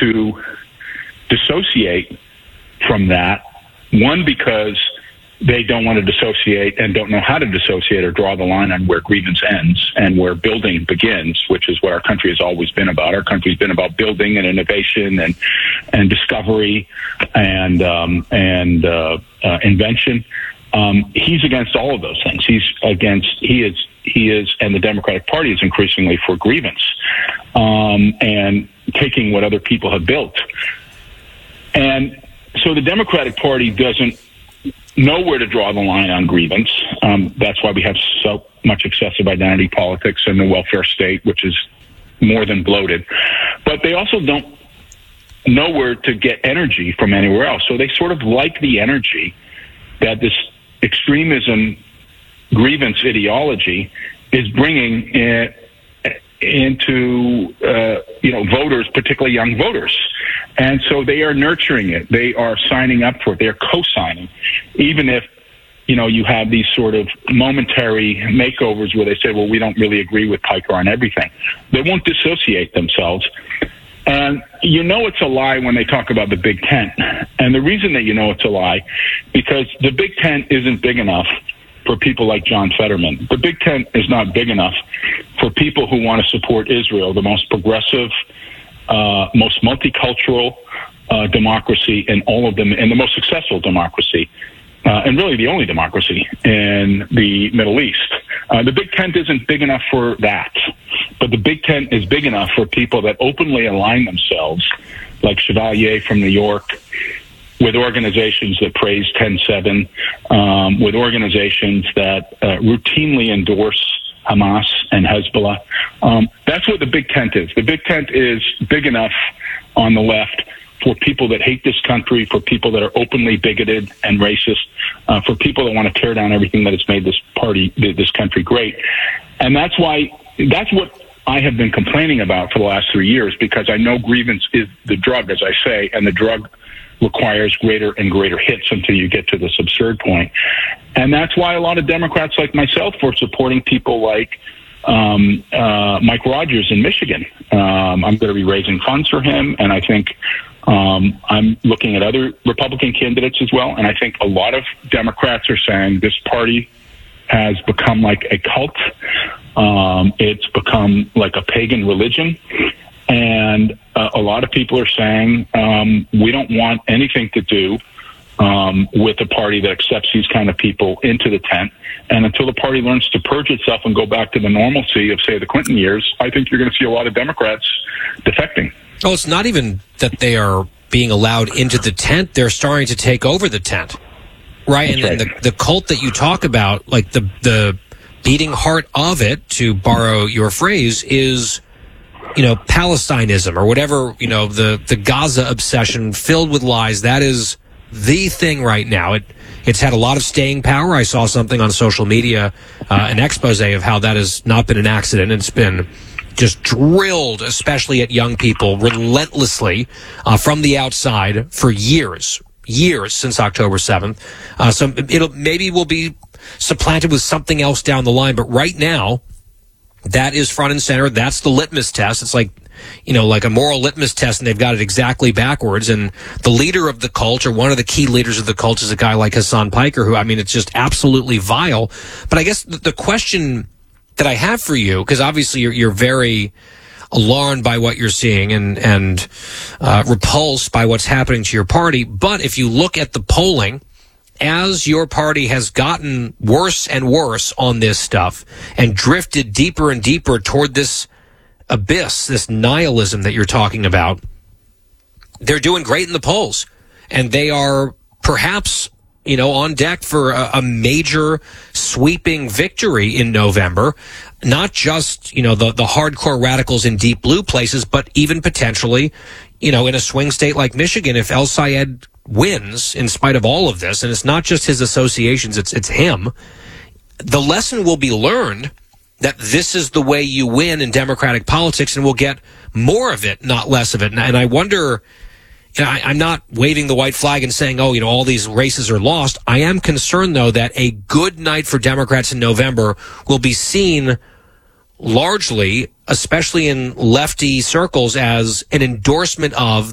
to dissociate from that. One, because they don't want to dissociate and don't know how to dissociate or draw the line on where grievance ends and where building begins, which is what our country has always been about. Our country's been about building and innovation and discovery and invention. He's against all of those things. He is, and the Democratic Party is increasingly for grievance and taking what other people have built. And so the Democratic Party doesn't know where to draw the line on grievance. That's why we have so much excessive identity politics and the welfare state, which is more than bloated. But they also don't know where to get energy from anywhere else. So they sort of like the energy that this extremism grievance ideology is bringing into voters, particularly young voters. And so they are nurturing it. They are signing up for it. They are co-signing, even if, you have these sort of momentary makeovers where they say, well, we don't really agree with Piker on everything. They won't dissociate themselves. And it's a lie when they talk about the Big Tent. And the reason that it's a lie, because the Big Tent isn't big enough for people like John Fetterman. The Big Tent is not big enough for people who want to support Israel, the most progressive, most multicultural democracy in all of them, and the most successful democracy, and really the only democracy in the Middle East. The Big Tent isn't big enough for that, but the Big Tent is big enough for people that openly align themselves, like Chevalier from New York, with organizations that praise 10-7, with organizations that routinely endorse Hamas and Hezbollah. That's what the Big Tent is. The Big Tent is big enough on the left for people that hate this country, for people that are openly bigoted and racist, for people that want to tear down everything that has made this country great. And that's what I have been complaining about for the last 3 years, because I know grievance is the drug, as I say, and the drug requires greater and greater hits until you get to this absurd point. And that's why a lot of Democrats like myself were supporting people like Mike Rogers in Michigan. I'm going to be raising funds for him, and I think I'm looking at other Republican candidates as well. And I think a lot of Democrats are saying this party has become like a cult. It's become like a pagan religion. And a lot of people are saying we don't want anything to do with a party that accepts these kind of people into the tent. And until the party learns to purge itself and go back to the normalcy of, say, the Clinton years, I think you're going to see a lot of Democrats defecting. Oh, it's not even that they are being allowed into the tent. They're starting to take over the tent. Right? That's and right. the cult that you talk about, like the beating heart of it, to borrow your phrase, is Palestinism or whatever, the Gaza obsession filled with lies. That is the thing right now. It's had a lot of staying power. I saw something on social media, an expose of how that has not been an accident. It's been just drilled, especially at young people, relentlessly from the outside for years since October 7th. So maybe will be supplanted with something else down the line. But right now, that is front and center. That's the litmus test. It's like a moral litmus test, and they've got it exactly backwards. And the leader of the cult, or one of the key leaders of the cult, is a guy like Hassan Piker, who, it's just absolutely vile. But I guess the question that I have for you, because obviously you're very alarmed by what you're seeing and repulsed by what's happening to your party. But if you look at the polling, as your party has gotten worse and worse on this stuff and drifted deeper and deeper toward this abyss, this nihilism that you're talking about, they're doing great in the polls. And they are perhaps, on deck for a major sweeping victory in November. Not just, the hardcore radicals in deep blue places, but even potentially, in a swing state like Michigan, if El Sayed wins in spite of all of this, and it's not just his associations, it's him, the lesson will be learned that this is the way you win in Democratic politics, and we'll get more of it, not less of it. And I wonder, I'm not waving the white flag and saying, all these races are lost. I am concerned, though, that a good night for Democrats in November will be seen largely, especially in lefty circles, as an endorsement of